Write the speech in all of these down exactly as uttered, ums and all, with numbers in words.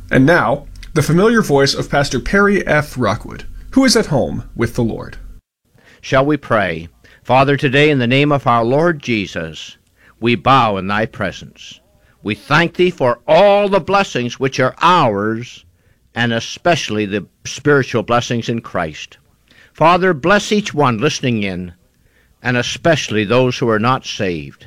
And now, the familiar voice of Pastor Perry F. Rockwood, who is at home with the Lord. Shall we pray? Father, today in the name of our Lord Jesus, we bow in thy presence. We thank thee for all the blessings which are ours, and especially the spiritual blessings in Christ. Father, bless each one listening in, and especially those who are not saved.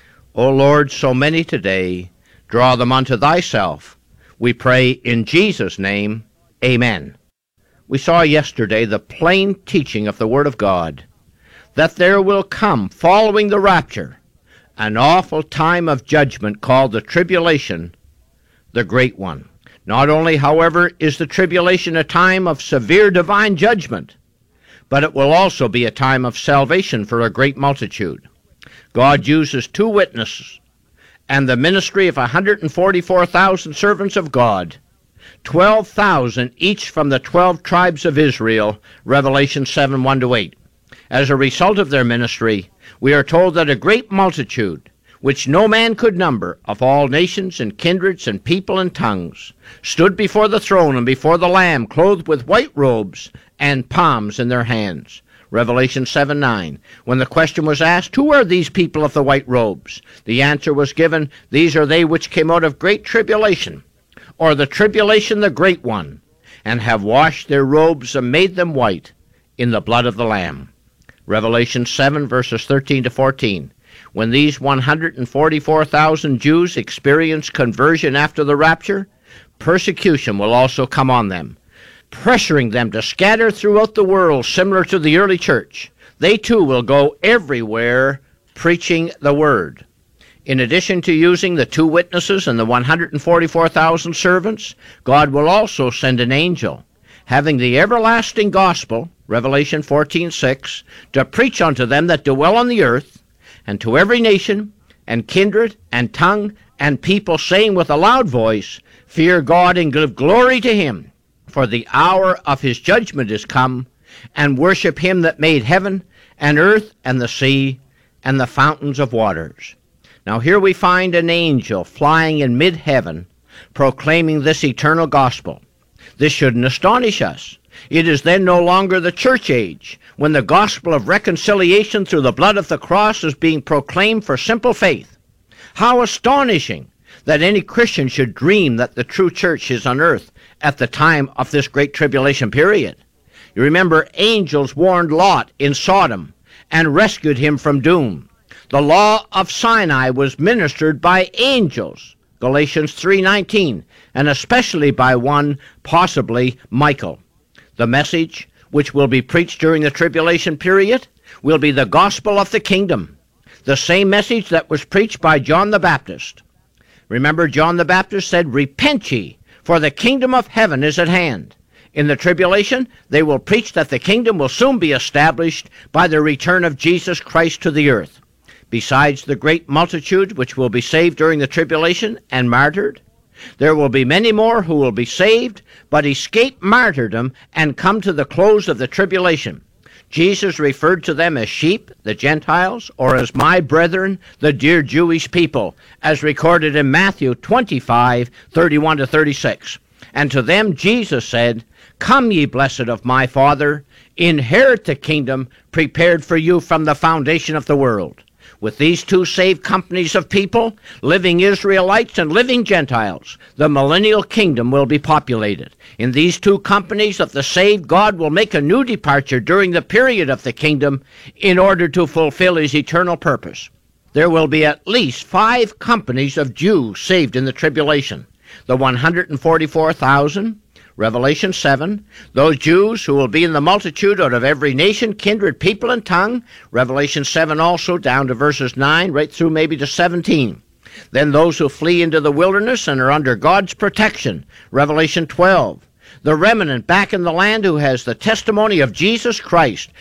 O Lord, so many today, draw them unto thyself. We pray in Jesus' name, amen. We saw yesterday the plain teaching of the Word of God, that there will come, following the rapture, an awful time of judgment called the tribulation, the great one. Not only, however, is the tribulation a time of severe divine judgment, but it will also be a time of salvation for a great multitude. God uses two witnesses and the ministry of one hundred forty-four thousand servants of God, twelve thousand each from the twelve tribes of Israel, Revelation seven, one to eight. As a result of their ministry, we are told that a great multitude, which no man could number, of all nations and kindreds and people and tongues, stood before the throne and before the Lamb, clothed with white robes and palms in their hands. Revelation seven, nine. When the question was asked, who are these people of the white robes? The answer was given, these are they which came out of great tribulation, or the tribulation the great one, and have washed their robes and made them white in the blood of the Lamb. Revelation seven, verses thirteen to fourteen. When these one hundred forty-four thousand Jews experience conversion after the rapture, persecution will also come on them, pressuring them to scatter throughout the world, similar to the early church. They too will go everywhere preaching the word. In addition to using the two witnesses and the one hundred forty-four thousand servants, God will also send an angel, having the everlasting gospel, Revelation fourteen, six, to preach unto them that dwell on the earth, and to every nation, and kindred, and tongue, and people, saying with a loud voice, fear God and give glory to him, for the hour of his judgment is come, and worship him that made heaven, and earth, and the sea, and the fountains of waters. Now here we find an angel flying in mid-heaven, proclaiming this eternal gospel. This shouldn't astonish us. It is then no longer the church age, when the gospel of reconciliation through the blood of the cross is being proclaimed for simple faith. How astonishing that any Christian should dream that the true church is on earth at the time of this great tribulation period. You remember, angels warned Lot in Sodom and rescued him from doom. The law of Sinai was ministered by angels, Galatians three nineteen, and especially by one, possibly Michael. The message, which will be preached during the tribulation period, will be the gospel of the kingdom, the same message that was preached by John the Baptist. Remember, John the Baptist said, repent ye, for the kingdom of heaven is at hand. In the tribulation, they will preach that the kingdom will soon be established by the return of Jesus Christ to the earth. Besides the great multitude which will be saved during the tribulation and martyred, there will be many more who will be saved, but escape martyrdom and come to the close of the tribulation. Jesus referred to them as sheep, the Gentiles, or as my brethren, the dear Jewish people, as recorded in Matthew twenty-five, thirty-one to thirty-six. And to them Jesus said, come ye blessed of my Father, inherit the kingdom prepared for you from the foundation of the world. With these two saved companies of people, living Israelites and living Gentiles, the millennial kingdom will be populated. In these two companies of the saved, God will make a new departure during the period of the kingdom in order to fulfill his eternal purpose. There will be at least five companies of Jews saved in the tribulation. The one hundred forty-four thousand, Revelation seven, those Jews who will be in the multitude out of every nation, kindred, people, and tongue, Revelation seven also, down to verses nine, right through maybe to seventeen. Then those who flee into the wilderness and are under God's protection, Revelation twelve. The remnant back in the land who has the testimony of Jesus Christ,